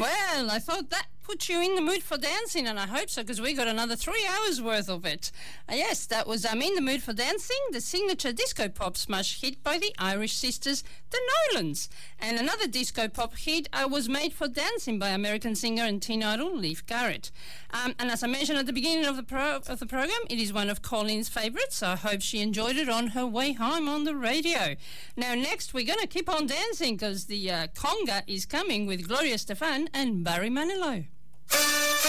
Well, I thought that put you in the mood for dancing, and I hope so, because we got another 3 hours worth of it. Yes, that was I'm in the Mood for Dancing, the signature disco pop smash hit by the Irish sisters, the Nolans. And another disco pop hit was Made for Dancing by American singer and teen idol Leif Garrett. And as I mentioned at the beginning of the program, it is one of Colleen's favourites, so I hope she enjoyed it on her way home on the radio. Now, next, we're going to keep on dancing, because the conga is coming with Gloria Stefan and Barry Manilow.